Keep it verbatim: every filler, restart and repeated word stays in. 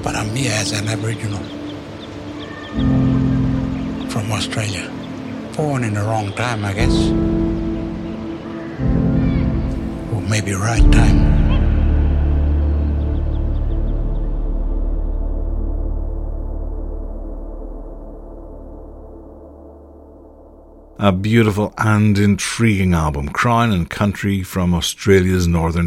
but I'm here as an Aboriginal from Australia. Born in the wrong time, I guess. Or maybe right time. A beautiful and intriguing album, Crown and Country from Australia's Northern